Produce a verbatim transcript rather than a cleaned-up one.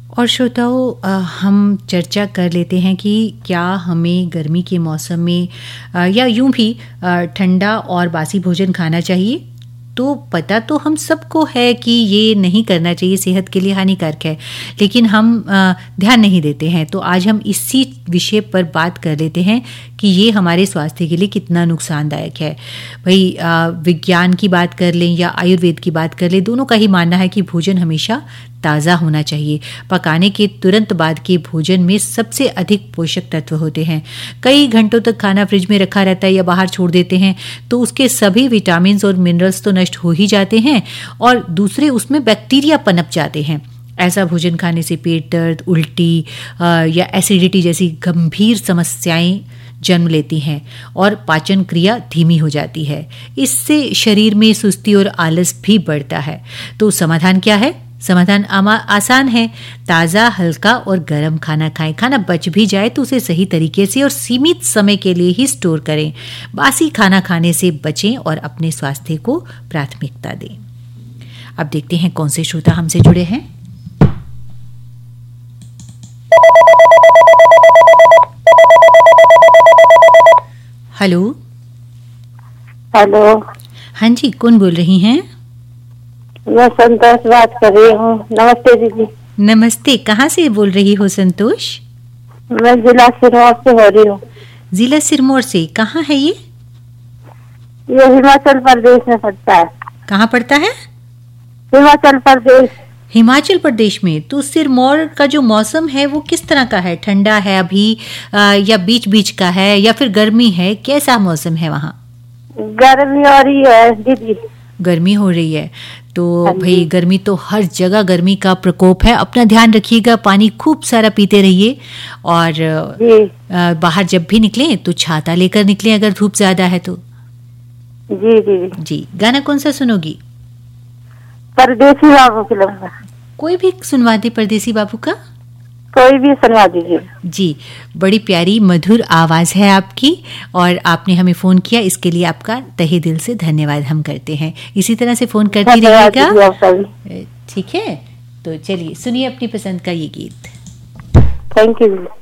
और श्रोताओं, अ, हम चर्चा कर लेते हैं कि क्या हमें गर्मी के मौसम में अ, या यूं भी अ, ठंडा और बासी भोजन खाना चाहिए। तो पता तो हम सबको है कि ये नहीं करना चाहिए, सेहत के लिए हानिकारक है, लेकिन हम अ, ध्यान नहीं देते हैं। तो आज हम इसी विषय पर बात कर लेते हैं कि ये हमारे स्वास्थ्य के लिए कितना नुकसानदायक है। भाई, अ, विज्ञान की बात कर लें या आयुर्वेद की बात कर लें, दोनों का ही मानना है कि भोजन हमेशा ताज़ा होना चाहिए। पकाने के तुरंत बाद के भोजन में सबसे अधिक पोषक तत्व होते हैं। कई घंटों तक खाना फ्रिज में रखा रहता है या बाहर छोड़ देते हैं तो उसके सभी विटामिन्स और मिनरल्स तो नष्ट हो ही जाते हैं और दूसरे उसमें बैक्टीरिया पनप जाते हैं। ऐसा भोजन खाने से पेट दर्द, उल्टी अ, या एसिडिटी जैसी गंभीर समस्याएं जन्म लेती हैं और पाचन क्रिया धीमी हो जाती है। इससे शरीर में सुस्ती और आलस भी बढ़ता है। तो समाधान क्या है? समाधान आसान है। ताज़ा, हल्का और गर्म खाना खाएं। खाना बच भी जाए तो उसे सही तरीके से और सीमित समय के लिए ही स्टोर करें। बासी खाना खाने से बचें और अपने स्वास्थ्य को प्राथमिकता दें। अब देखते हैं कौन से श्रोता हमसे जुड़े हैं। Hello hello. हाँ जी, कौन बोल रही हैं? मैं संतोष बात कर रही हूँ। नमस्ते दीदी। नमस्ते। कहाँ से बोल रही हो संतोष? मैं जिला सिरमौर से हो रही हूँ। जिला सिरमौर से? कहाँ है ये? ये हिमाचल प्रदेश में पड़ता है। कहाँ पड़ता है? हिमाचल प्रदेश। हिमाचल प्रदेश में। तो सिरमौर का जो मौसम है वो किस तरह का है? ठंडा है अभी आ, या बीच बीच का है या फिर गर्मी है? कैसा मौसम है वहाँ? गर्मी हो रही है दीदी। गर्मी हो रही है तो भाई, गर्मी तो हर जगह गर्मी का प्रकोप है। अपना ध्यान रखिएगा, पानी खूब सारा पीते रहिए और आ, बाहर जब भी निकलें तो छाता लेकर निकलें अगर धूप ज्यादा है तो। जी दीदी। जी, गाना कौन सा सुनोगी? परदेसी बाबू फिल्म का कोई भी सुनवा दे। परदेसी बाबू का कोई भी सुनवा दीजिए। जी, बड़ी प्यारी मधुर आवाज है आपकी और आपने हमें फोन किया, इसके लिए आपका तहे दिल से धन्यवाद हम करते हैं। इसी तरह से फोन करती रहिएगा, ठीक है? तो चलिए सुनिए अपनी पसंद का ये गीत। Thank you.